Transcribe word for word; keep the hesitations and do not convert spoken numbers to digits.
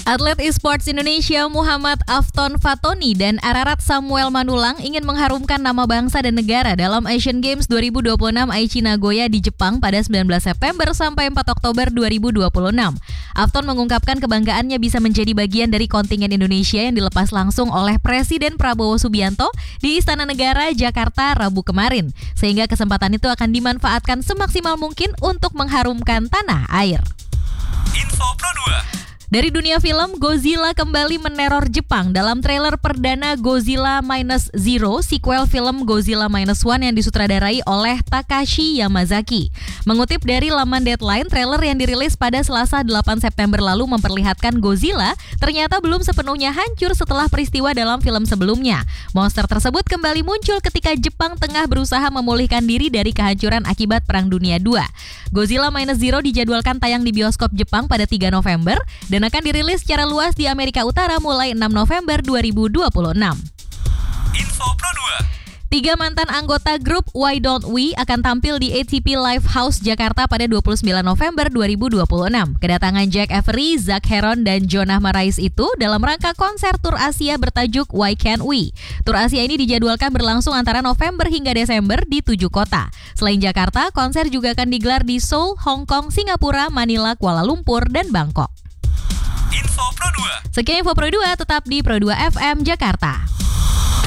Atlet esports Indonesia Muhammad Afton Fatoni dan Ararat Samuel Manulang ingin mengharumkan nama bangsa dan negara dalam Asian Games dua ribu dua puluh enam Aichi Nagoya di Jepang pada sembilan belas September sampai empat Oktober dua ribu dua puluh enam. Afton mengungkapkan kebanggaannya bisa menjadi bagian dari kontingen Indonesia yang dilepas langsung oleh Presiden Prabowo Subianto di Istana Negara, Jakarta, Rabu kemarin. Sehingga kesempatan itu akan dimanfaatkan semaksimal mungkin untuk mengharumkan tanah air. Info Pro dua. Dari dunia film, Godzilla kembali meneror Jepang dalam trailer perdana Godzilla Minus Zero, sequel film Godzilla Minus One yang disutradarai oleh Takashi Yamazaki. Mengutip dari laman Deadline, trailer yang dirilis pada Selasa delapan September lalu memperlihatkan Godzilla ternyata belum sepenuhnya hancur setelah peristiwa dalam film sebelumnya. Monster tersebut kembali muncul ketika Jepang tengah berusaha memulihkan diri dari kehancuran akibat Perang Dunia kedua. Godzilla Minus Zero dijadwalkan tayang di bioskop Jepang pada tiga November dan akan dirilis secara luas di Amerika Utara mulai enam November dua ribu dua puluh enam. Info Pro dua. Tiga mantan anggota grup Why Don't We akan tampil di A T P Live House Jakarta pada dua puluh sembilan November dua ribu dua puluh enam. Kedatangan Jack Avery, Zac Heron, dan Jonah Marais itu dalam rangka konser tur Asia bertajuk Why Can't We. Tur Asia ini dijadwalkan berlangsung antara November hingga Desember di tujuh kota. Selain Jakarta, konser juga akan digelar di Seoul, Hong Kong, Singapura, Manila, Kuala Lumpur, dan Bangkok. Info Pro dua. Sekian Info Pro dua, tetap di Pro dua F M Jakarta.